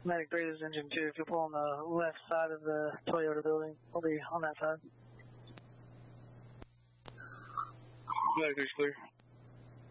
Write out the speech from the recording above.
Medic 3, this is engine 2. If you pull on the left side of the Toyota building, we'll be on that side. Medic 3 is clear.